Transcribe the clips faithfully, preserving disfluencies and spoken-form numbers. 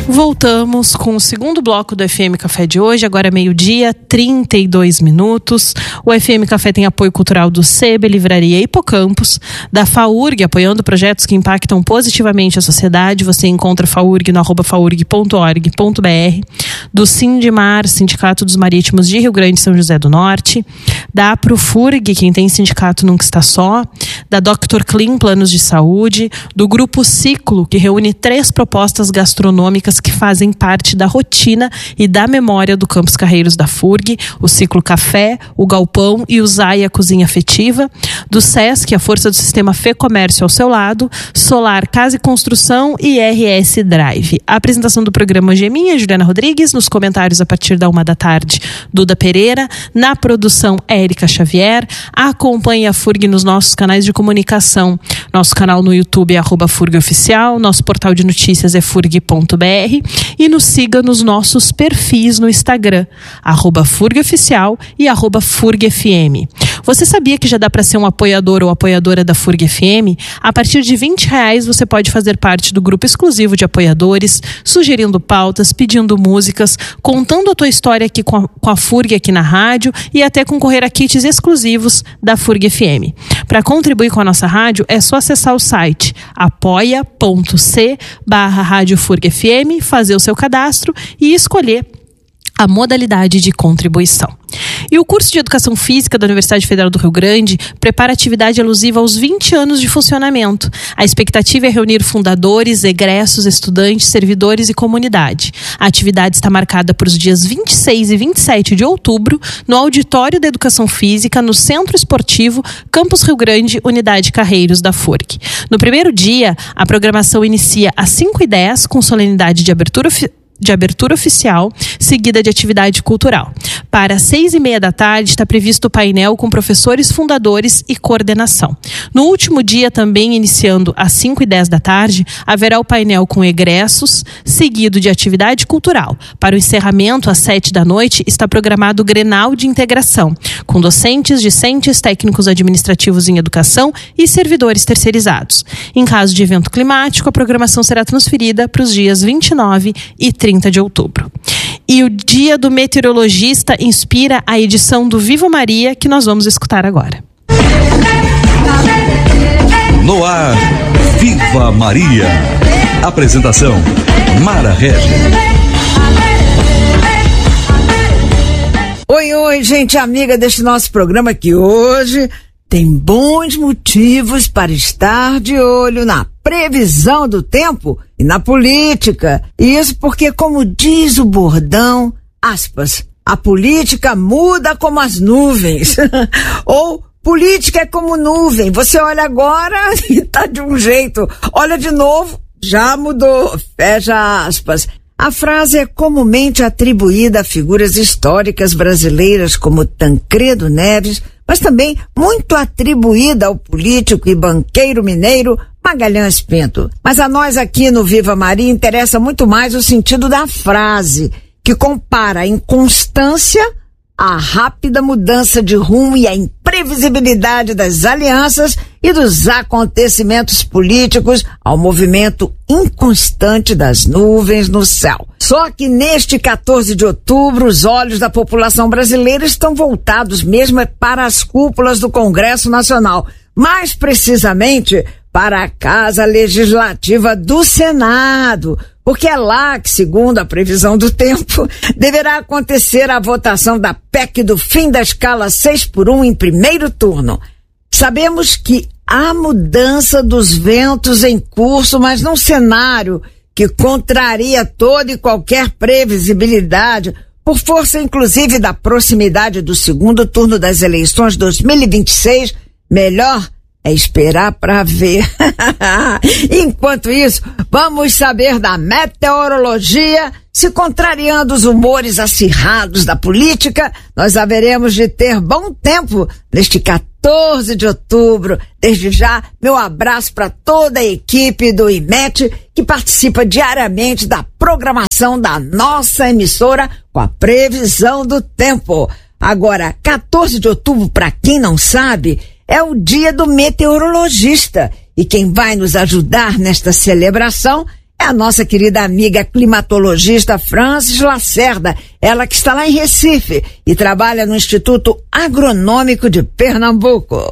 Voltamos com o segundo bloco do F M Café de hoje, agora meio-dia, trinta e dois minutos. O F M Café tem apoio cultural do SEB, Livraria Hipocampus, da FAURG, apoiando projetos que impactam positivamente a sociedade. Você encontra FAURG no arroba faurg ponto org ponto br, do Sindimar, Sindicato dos Marítimos de Rio Grande e São José do Norte, da Aprofurg, quem tem sindicato nunca está só, da doutor Clean Planos de Saúde, do Grupo Ciclo, que reúne três propostas gastronômicas que fazem parte da rotina e da memória do Campus Carreiros da F U R G, o Ciclo Café, o Galpão e o Zaia Cozinha Afetiva, do SESC, a força do sistema Fê Comércio ao seu lado, Solar Casa e Construção e R S Drive. A apresentação do programa hoje é minha, Juliana Rodrigues, nos comentários a partir da uma da tarde, Duda Pereira, na produção Érica Xavier. Acompanhe a F U R G nos nossos canais de comunicação. Nosso canal no YouTube é arroba F U R G Oficial, nosso portal de notícias é furg ponto br e nos siga nos nossos perfis no Instagram, arroba F U R G Oficial e arroba F U R G F M. Você sabia que já dá para ser um apoiador ou apoiadora da F U R G F M? A partir de vinte reais você pode fazer parte do grupo exclusivo de apoiadores, sugerindo pautas, pedindo músicas, contando a tua história aqui com a, com a F U R G aqui na rádio e até concorrer a kits exclusivos da F U R G F M. Para contribuir com a nossa rádio é só acessar o site apoia ponto c barra rádio F U R G F M, fazer o seu cadastro e escolher a modalidade de contribuição. E o curso de Educação Física da Universidade Federal do Rio Grande prepara atividade alusiva aos vinte anos de funcionamento. A expectativa é reunir fundadores, egressos, estudantes, servidores e comunidade. A atividade está marcada para os dias vinte e seis e vinte e sete de outubro, no Auditório da Educação Física, no Centro Esportivo Campus Rio Grande, Unidade Carreiros da F U R G. No primeiro dia, a programação inicia às cinco e dez, com solenidade de abertura oficial. de abertura oficial, seguida de atividade cultural. Para as seis e meia da tarde está previsto o painel com professores fundadores e coordenação. No último dia, também iniciando às cinco e dez da tarde, haverá o painel com egressos, seguido de atividade cultural. Para o encerramento, às sete da noite, está programado o Grenal de Integração, com docentes, discentes, técnicos administrativos em educação e servidores terceirizados. Em caso de evento climático, a programação será transferida para os dias vinte e nove e trinta de outubro. E o Dia do Meteorologista inspira a edição do Viva Maria, que nós vamos escutar agora. No ar, Viva Maria. Apresentação, Mara Regis. Oi, oi, gente amiga deste nosso programa que hoje tem bons motivos para estar de olho na previsão do tempo e na política. Isso porque, como diz o bordão, aspas, a política muda como as nuvens. Ou política é como nuvem. Você olha agora e tá de um jeito. Olha de novo, já mudou. Fecha aspas. A frase é comumente atribuída a figuras históricas brasileiras como Tancredo Neves, mas também muito atribuída ao político e banqueiro mineiro Magalhães Pinto. Mas a nós aqui no Viva Maria interessa muito mais o sentido da frase, que compara a inconstância, a rápida mudança de rumo e a imprevisibilidade das alianças e dos acontecimentos políticos ao movimento inconstante das nuvens no céu. Só que neste quatorze de outubro, os olhos da população brasileira estão voltados mesmo para as cúpulas do Congresso Nacional, mais precisamente para a Casa Legislativa do Senado, porque é lá que, segundo a previsão do tempo, deverá acontecer a votação da P E C do fim da escala seis por um em primeiro turno. Sabemos que há mudança dos ventos em curso, mas num cenário que contraria toda e qualquer previsibilidade, por força inclusive da proximidade do segundo turno das eleições dois mil e vinte e seis, melhor é esperar para ver. Enquanto isso, vamos saber da meteorologia. Se contrariando os humores acirrados da política, nós haveremos de ter bom tempo neste quatorze de outubro. Desde já, meu abraço para toda a equipe do I M E T que participa diariamente da programação da nossa emissora com a previsão do tempo. Agora, quatorze de outubro, para quem não sabe, é o dia do meteorologista. E quem vai nos ajudar nesta celebração é a nossa querida amiga climatologista Francis Lacerda, ela que está lá em Recife e trabalha no Instituto Agronômico de Pernambuco.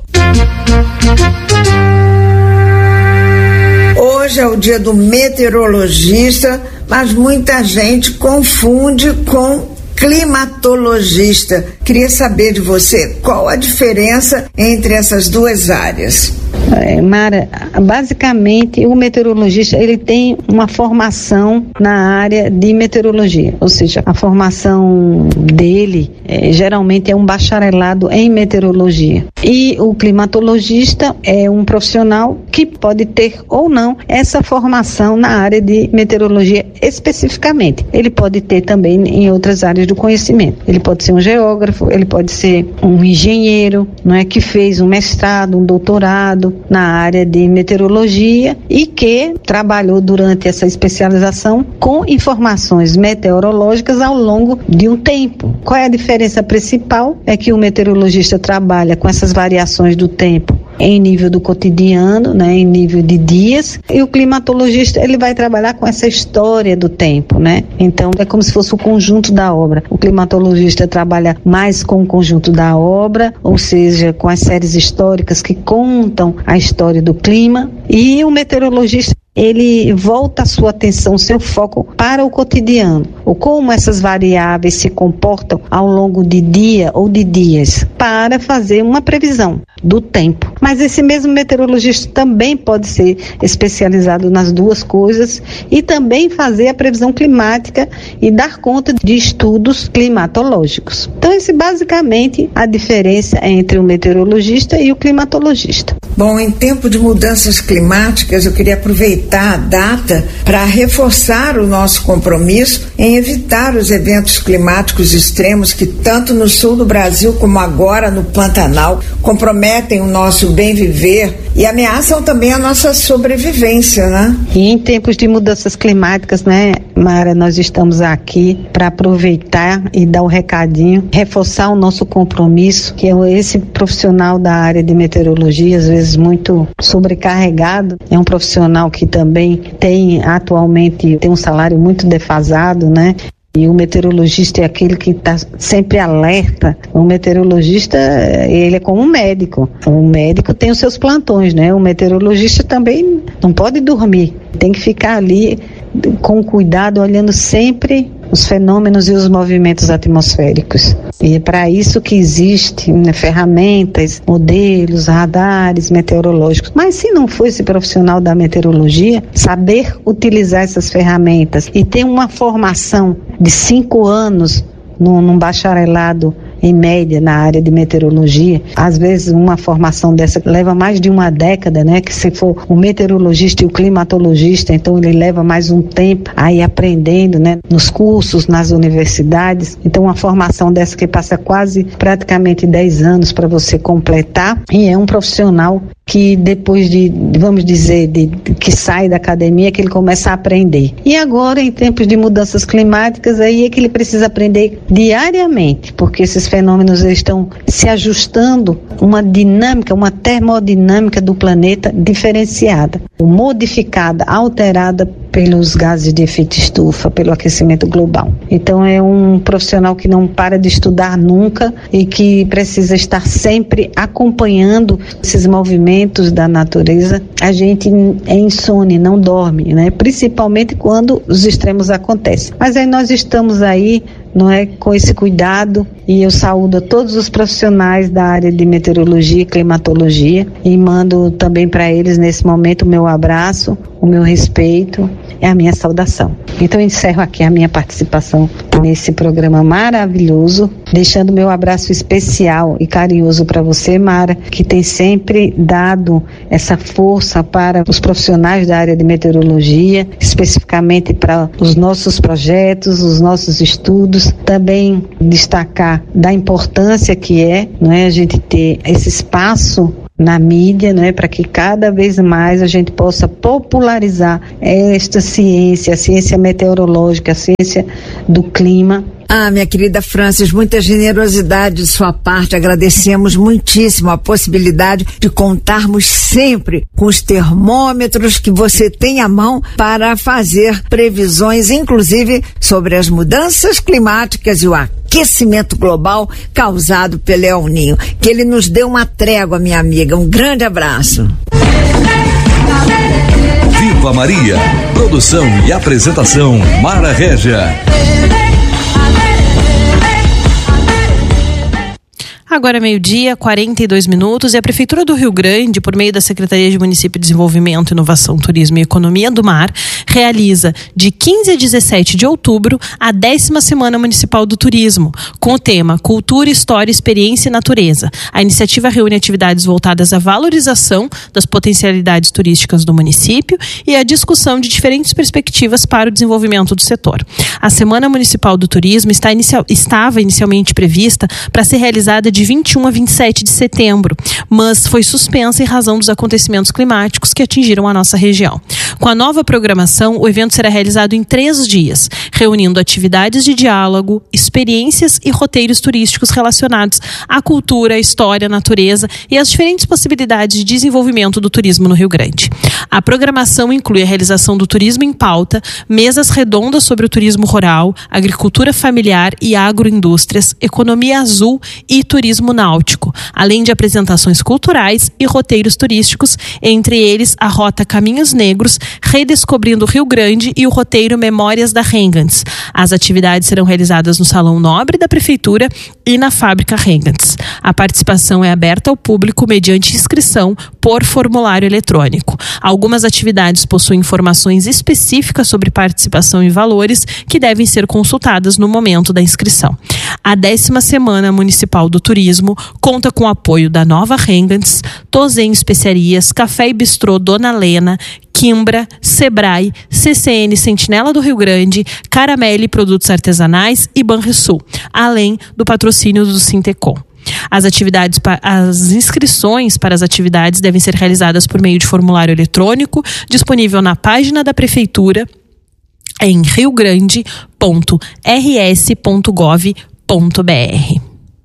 Hoje é o dia do meteorologista, mas muita gente confunde com climatologista. Queria saber de você qual a diferença entre essas duas áreas. É, Mara, basicamente o meteorologista ele tem uma formação na área de meteorologia, ou seja, a formação dele é, geralmente é um bacharelado em meteorologia, e o climatologista é um profissional que pode ter ou não essa formação na área de meteorologia especificamente. Ele pode ter também em outras áreas do conhecimento. Ele pode ser um geógrafo, ele pode ser um engenheiro, não é, que fez um mestrado, um doutorado na área de meteorologia e que trabalhou durante essa especialização com informações meteorológicas ao longo de um tempo. Qual é a diferença principal? É que o meteorologista trabalha com essas variações do tempo em nível do cotidiano, né, em nível de dias, e o climatologista ele vai trabalhar com essa história do tempo, né? Então é como se fosse o conjunto da obra. O climatologista trabalha mais com o conjunto da obra, ou seja, com as séries históricas que contam a história do clima, e o meteorologista ele volta a sua atenção, seu foco para o cotidiano, ou como essas variáveis se comportam ao longo de dia ou de dias, para fazer uma previsão do tempo. Mas esse mesmo meteorologista também pode ser especializado nas duas coisas e também fazer a previsão climática e dar conta de estudos climatológicos. Então, esse basicamente a diferença entre o meteorologista e o climatologista. Bom, em tempo de mudanças climáticas, eu queria aproveitar a data para reforçar o nosso compromisso em evitar os eventos climáticos extremos que tanto no sul do Brasil como agora no Pantanal comprometem o nosso bem viver e ameaçam também a nossa sobrevivência, né? E em tempos de mudanças climáticas, né, Mara, nós estamos aqui para aproveitar e dar o recadinho, reforçar o nosso compromisso, que é esse profissional da área de meteorologia, às vezes muito sobrecarregado, é um profissional que também tem atualmente tem um salário muito defasado, né? E o meteorologista é aquele que está sempre alerta. O meteorologista, ele é como um médico. O médico tem os seus plantões, né? O meteorologista também não pode dormir. Tem que ficar ali com cuidado, olhando sempre os fenômenos e os movimentos atmosféricos. E é para isso que existem, né, ferramentas, modelos, radares meteorológicos. Mas se não for esse profissional da meteorologia, saber utilizar essas ferramentas e ter uma formação de cinco anos num, num bacharelado em média na área de meteorologia, às vezes uma formação dessa leva mais de uma década, né? Que se for o meteorologista e o climatologista, então ele leva mais um tempo aí aprendendo, né? Nos cursos, nas universidades. Então uma formação dessa que passa quase praticamente dez anos para você completar, e é um profissional que depois de, vamos dizer, de, de, que sai da academia, que ele começa a aprender. E agora, em tempos de mudanças climáticas, aí é que ele precisa aprender diariamente, porque esses fenômenos eles estão se ajustando, uma dinâmica, uma termodinâmica do planeta diferenciada, modificada, alterada pelos gases de efeito estufa, pelo aquecimento global. Então é um profissional que não para de estudar nunca e que precisa estar sempre acompanhando esses movimentos da natureza. A gente é insone, não dorme, né? Principalmente quando os extremos acontecem. Mas aí nós estamos aí, não é, com esse cuidado, e eu saúdo a todos os profissionais da área de meteorologia e climatologia e mando também para eles nesse momento o meu abraço, o meu respeito e a minha saudação. Então eu encerro aqui a minha participação nesse programa maravilhoso, deixando meu abraço especial e carinhoso para você, Mara, que tem sempre dado essa força para os profissionais da área de meteorologia, especificamente para os nossos projetos, os nossos estudos. Também destacar da importância que é, não é, a gente ter esse espaço na mídia, né, para que cada vez mais a gente possa popularizar esta ciência, a ciência meteorológica, a ciência do clima, Ah, minha querida Francis, muita generosidade de sua parte. Agradecemos muitíssimo a possibilidade de contarmos sempre com os termômetros que você tem à mão para fazer previsões, inclusive sobre as mudanças climáticas e o aquecimento global causado pelo El Niño. Que ele nos dê uma trégua, minha amiga. Um grande abraço. Viva Maria. Produção e apresentação Mara Régia. Agora meio-dia, quarenta e dois minutos, e a Prefeitura do Rio Grande, por meio da Secretaria de Município de Desenvolvimento, Inovação, Turismo e Economia do Mar, realiza de quinze a dezessete de outubro a décima Semana Municipal do Turismo, com o tema Cultura, História, Experiência e Natureza. A iniciativa reúne atividades voltadas à valorização das potencialidades turísticas do município e à discussão de diferentes perspectivas para o desenvolvimento do setor. A Semana Municipal do Turismo está inicial, estava inicialmente prevista para ser realizada de vinte e um a vinte e sete de setembro, mas foi suspensa em razão dos acontecimentos climáticos que atingiram a nossa região. Com a nova programação, o evento será realizado em três dias, reunindo atividades de diálogo, experiências e roteiros turísticos relacionados à cultura, história, natureza e as diferentes possibilidades de desenvolvimento do turismo no Rio Grande. A programação inclui a realização do turismo em pauta, mesas redondas sobre o turismo rural, agricultura familiar e agroindústrias, economia azul e turismo náutico, além de apresentações culturais e roteiros turísticos, entre eles a Rota Caminhos Negros, Redescobrindo o Rio Grande e o roteiro Memórias da Rengants. As atividades serão realizadas no Salão Nobre da Prefeitura e na Fábrica Rengants. A participação é aberta ao público mediante inscrição por formulário eletrônico. Algumas atividades possuem informações específicas sobre participação e valores que devem ser consultadas no momento da inscrição. A décima Semana Municipal do Turismo conta com o apoio da Nova Rengants, Tozen Especiarias, Café e Bistrô Dona Lena, Quimbra, Sebrae, C C N Sentinela do Rio Grande, Caramelle Produtos Artesanais e Banrisul, além do patrocínio do Sintecom. As atividades, as inscrições para as atividades devem ser realizadas por meio de formulário eletrônico, disponível na página da Prefeitura em rio grande ponto r s ponto gov ponto b r.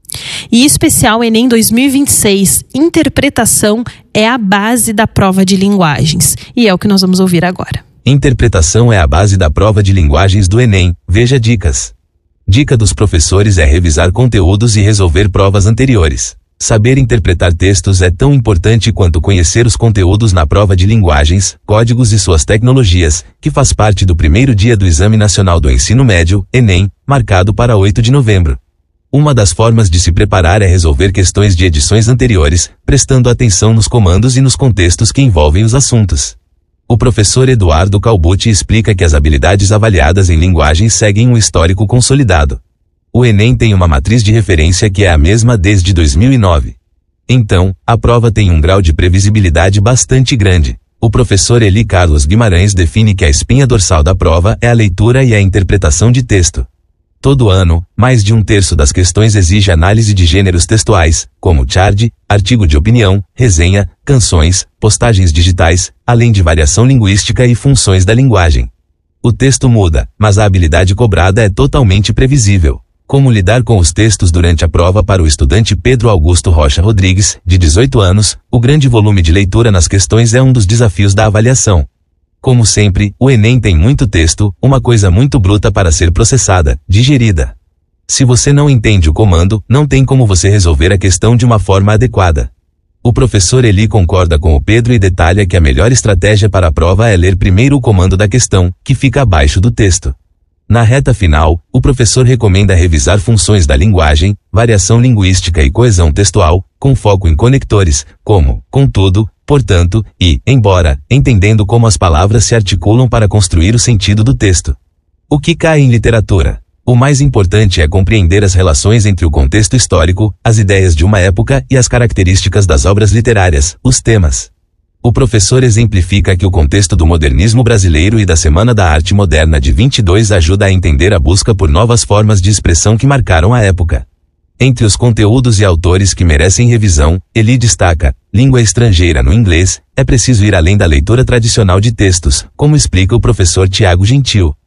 E especial Enem dois mil e vinte e seis, interpretação é a base da prova de linguagens. E é o que nós vamos ouvir agora. Interpretação é a base da prova de linguagens do Enem. Veja dicas. Dica dos professores é revisar conteúdos e resolver provas anteriores. Saber interpretar textos é tão importante quanto conhecer os conteúdos na prova de linguagens, códigos e suas tecnologias, que faz parte do primeiro dia do Exame Nacional do Ensino Médio, Enem, marcado para oito de novembro. Uma das formas de se preparar é resolver questões de edições anteriores, prestando atenção nos comandos e nos contextos que envolvem os assuntos. O professor Eduardo Calbucci explica que as habilidades avaliadas em linguagens seguem um histórico consolidado. O Enem tem uma matriz de referência que é a mesma desde dois mil e nove. Então, a prova tem um grau de previsibilidade bastante grande. O professor Eli Carlos Guimarães define que a espinha dorsal da prova é a leitura e a interpretação de texto. Todo ano, mais de um terço das questões exige análise de gêneros textuais, como chart, artigo de opinião, resenha, canções, postagens digitais, além de variação linguística e funções da linguagem. O texto muda, mas a habilidade cobrada é totalmente previsível. Como lidar com os textos durante a prova? Para o estudante Pedro Augusto Rocha Rodrigues, de dezoito anos, o grande volume de leitura nas questões é um dos desafios da avaliação. Como sempre, o Enem tem muito texto, uma coisa muito bruta para ser processada, digerida. Se você não entende o comando, não tem como você resolver a questão de uma forma adequada. O professor Eli concorda com o Pedro e detalha que a melhor estratégia para a prova é ler primeiro o comando da questão, que fica abaixo do texto. Na reta final, o professor recomenda revisar funções da linguagem, variação linguística e coesão textual, com foco em conectores, como, contudo, portanto, e, embora, entendendo como as palavras se articulam para construir o sentido do texto. O que cai em literatura? O mais importante é compreender as relações entre o contexto histórico, as ideias de uma época e as características das obras literárias, os temas. O professor exemplifica que o contexto do modernismo brasileiro e da Semana da Arte Moderna de vinte e dois ajuda a entender a busca por novas formas de expressão que marcaram a época. Entre os conteúdos e autores que merecem revisão, Eli destaca: língua estrangeira no inglês, é preciso ir além da leitura tradicional de textos, como explica o professor Tiago Gentil.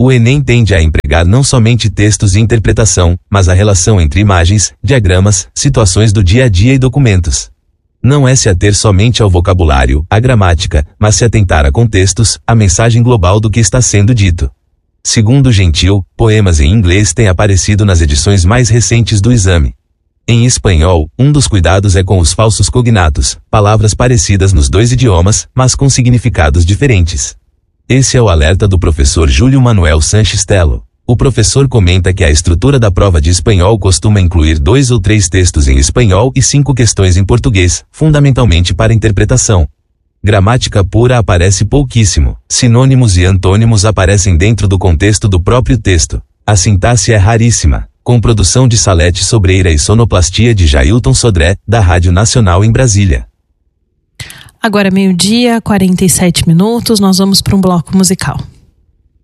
O Enem tende a empregar não somente textos e interpretação, mas a relação entre imagens, diagramas, situações do dia a dia e documentos. Não é se ater somente ao vocabulário, à gramática, mas se atentar a contextos, a mensagem global do que está sendo dito. Segundo Gentil, poemas em inglês têm aparecido nas edições mais recentes do exame. Em espanhol, um dos cuidados é com os falsos cognatos, palavras parecidas nos dois idiomas, mas com significados diferentes. Esse é o alerta do professor Júlio Manuel Sanches Tello. O professor comenta que a estrutura da prova de espanhol costuma incluir dois ou três textos em espanhol e cinco questões em português, fundamentalmente para interpretação. Gramática pura aparece pouquíssimo. Sinônimos e antônimos aparecem dentro do contexto do próprio texto. A sintaxe é raríssima. Com produção de Salete Sobreira e sonoplastia de Jailton Sodré, da Rádio Nacional em Brasília. Agora meio-dia, quarenta e sete minutos, nós vamos para um bloco musical.